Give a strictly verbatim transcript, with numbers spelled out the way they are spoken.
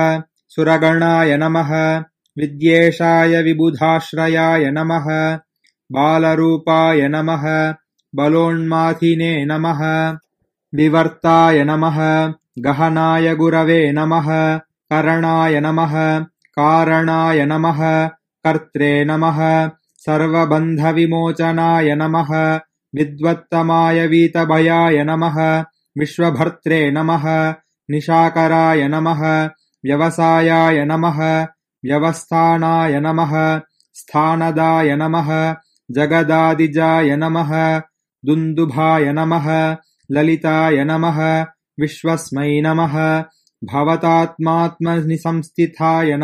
सुरगणाय नमः विद्येशाय विबुधाश्रयाय नमः बालरूपाय नमः बलोन्माथिने नमः विवर्ताय नमः गहनाय गुरवे नमः करणाय नमः कारणाय नमः कर्त्रे नमः सर्वबन्धविमोचनाय नमः विद्वत्तमाय वीतभयाय नमः विश्वभर्त्रे नमः निशाकराय नमः व्यवसायाय नमः व्यवस्थानाय नमः स्थानदाय नमः जगदादिजाय नमः दुन्दुभाय नमः ललिताय नमः विश्वस्मै नमः भवतात्मात्मनिसंस्थिताय नमः।